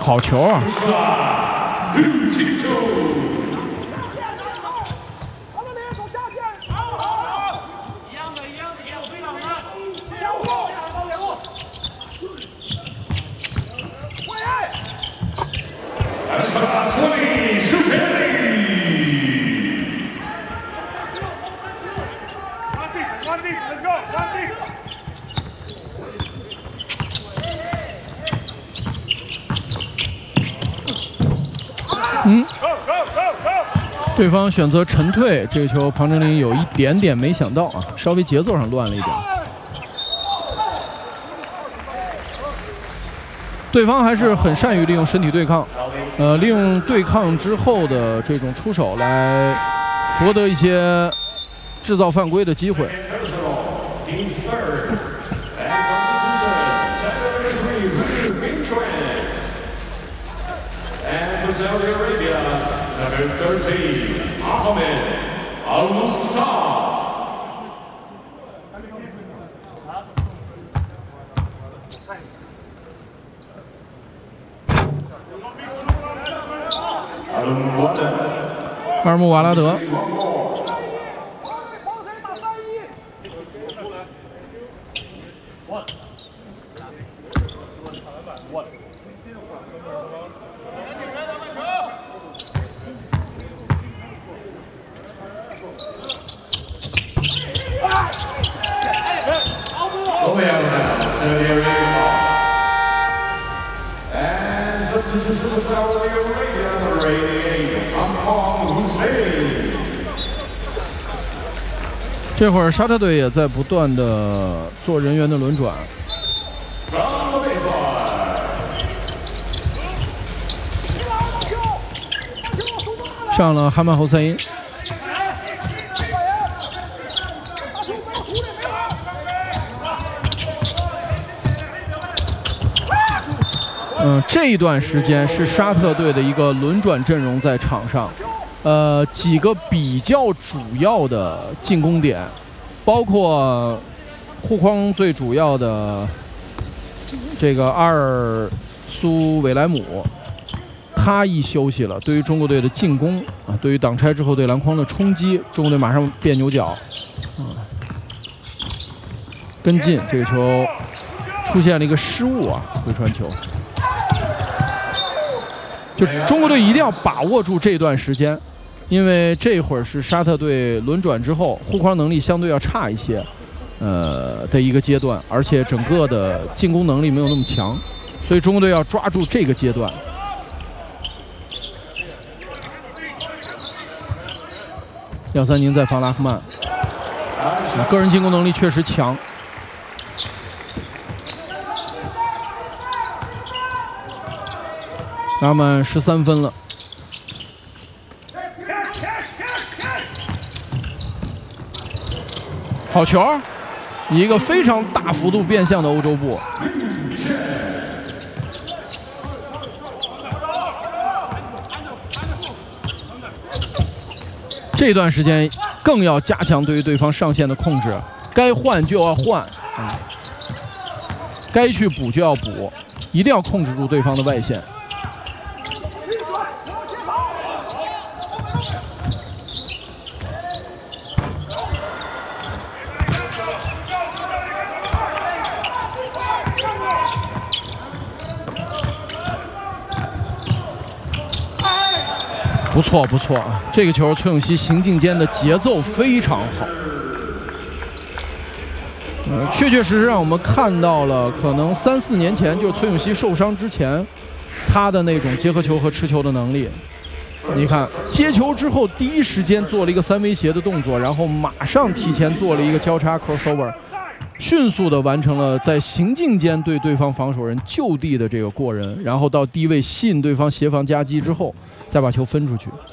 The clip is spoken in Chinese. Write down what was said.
好球啊！对方选择沉退，这个球庞真林有一点点没想到啊，稍微节奏上乱了一点。对方还是很善于利用身体对抗，利用对抗之后的这种出手来博得一些制造犯规的机会。 Number 13, Ahmed Al-Mustafa. 阿尔穆瓦拉德。这会儿沙特队也在不断的做人员的轮转。上了哈曼侯赛因。这一段时间是沙特队的一个轮转阵容在场上，几个比较主要的进攻点，包括护框最主要的这个阿尔苏韦莱姆，他一休息了，对于中国队的进攻啊，对于挡拆之后对篮筐的冲击，中国队马上变牛角，跟进这个球出现了一个失误啊，回传球。就中国队一定要把握住这段时间，因为这会儿是沙特队轮转之后护框能力相对要差一些，的一个阶段，而且整个的进攻能力没有那么强，所以中国队要抓住这个阶段。廖三宁在防拉赫曼，个人进攻能力确实强。拉赫曼13分了。好球，一个非常大幅度变向的欧洲步。这段时间更要加强对于对方上限的控制，该换就要换，该去补就要补，一定要控制住对方的外线。不错不错，这个球崔永熙行进间的节奏非常好，确确实实让我们看到了可能3、4年前就是崔永熙受伤之前他的那种结合球和持球的能力。你看接球之后第一时间做了一个3威胁的动作，然后马上提前做了一个交叉 crossover， 迅速的完成了在行进间对对方防守人就地的这个过人，然后到低位吸引对方协防夹击之后再把球分出去。